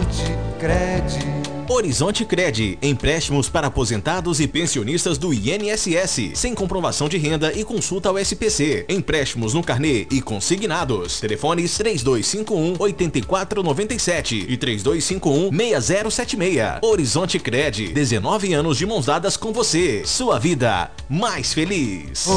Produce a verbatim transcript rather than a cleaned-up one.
Horizonte Cred. Horizonte Cred, empréstimos para aposentados e pensionistas do I N S S, sem comprovação de renda e consulta ao S P C. Empréstimos no carnê e consignados. Telefones três dois cinco um, oito quatro nove sete e três dois cinco um, seis zero sete seis. Horizonte Cred, dezenove anos de mãos dadas com você. Sua vida mais feliz.